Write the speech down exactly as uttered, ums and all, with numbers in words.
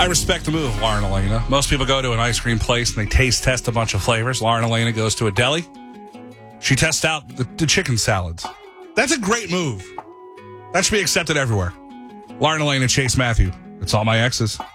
I respect the move, Lauren Elena. Most people go to an ice cream place and they taste test a bunch of flavors. Lauren Elena goes to a deli. She tests out the, the chicken salads. That's a great move. That should be accepted everywhere. Lauren Elena, Chase Matthew. It's all my exes.